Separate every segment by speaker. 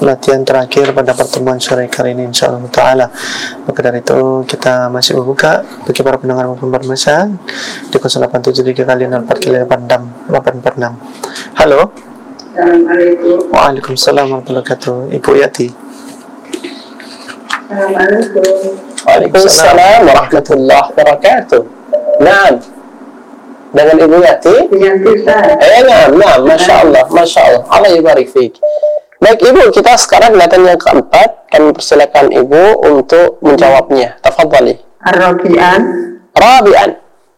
Speaker 1: latihan terakhir pada pertemuan sore kali ini insyaallah taala. Maka dari itu kita masih membuka bagi para pendengar maupun pemirsa di 0873 kali 04 846. Halo.
Speaker 2: Assalamualaikum.
Speaker 1: Waalaikumsalam warahmatullahi wabarakatuh. Ibu Yati.
Speaker 2: Assalamualaikum.
Speaker 3: Waalaikumsalam warahmatullahi wabarakatuh. Naam. Dengan Ibu Yati?
Speaker 2: Yanti Ustaz.
Speaker 3: Naam, Masya Allah. Allah yubarik fiik. Baik Ibu, kita sekarang latihan yang keempat. Kami persilakan Ibu untuk menjawabnya. Tafadhali. Rabi'an.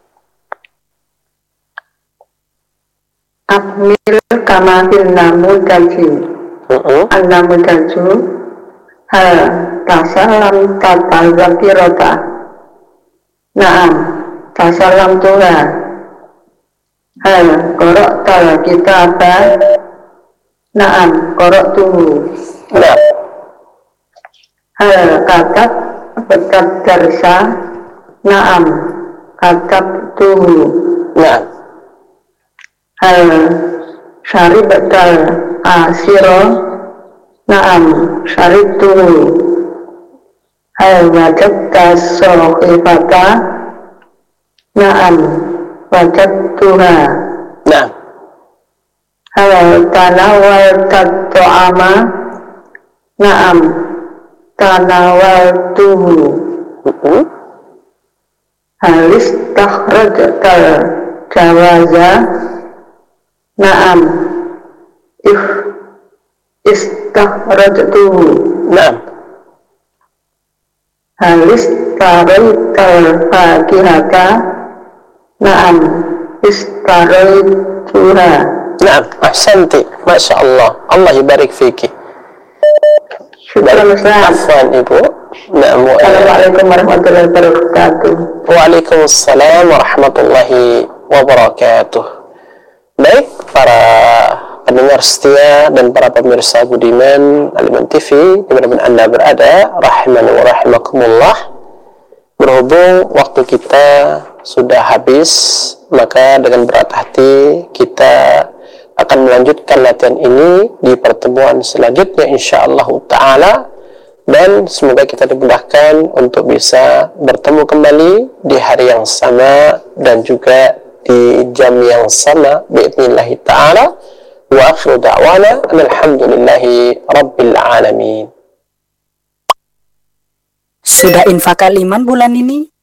Speaker 2: Akmil kamafil namu daju. An-namu daju. Hal tasalam tatazakirota. Naam. Tasalam Tuhan. Hal korok tal kitabah. Naam. Korok tuhu.
Speaker 3: Naam.
Speaker 2: Hal katab bekat darsa. Naam. Katab tuhu.
Speaker 3: Naam.
Speaker 2: Hal syarib tal asiro. Naam. Syarib tuhu. Hal wajab tasohifata. Naam. Wajab tuha.
Speaker 3: Naam.
Speaker 2: Hal tanawal tato'ama. Naam. Tanawal tuhu. Hal istakhraj tal jawaza. Naam. Istakhraj tuhu.
Speaker 3: Naam.
Speaker 2: Hal istarai tal fakihata. Naam. Istarai tuha.
Speaker 3: Naam. Ahsanti. Masya Allah. Allah yubarik fiiki.
Speaker 2: Syukran Ustaz.
Speaker 3: Afwan Ibu. Naam.
Speaker 2: Assalamualaikum warahmatullahi wabarakatuh.
Speaker 3: Waalaikumsalam warahmatullahi wabarakatuh. Baik para pendengar setia dan para pemirsa budiman Aliman TV dimanapun Anda berada, rahimani wa rahimakumullah. Berhubung waktu kita sudah habis, maka dengan berat hati kita akan melanjutkan latihan ini di pertemuan selanjutnya insyaallah ta'ala, dan semoga kita dimudahkan untuk bisa bertemu kembali di hari yang sama dan juga di jam yang sama bi'idnillahi ta'ala. Wa akhiru da'wana alhamdulillahi rabbil alamin.
Speaker 4: Sudah infak Aliman bulan ini?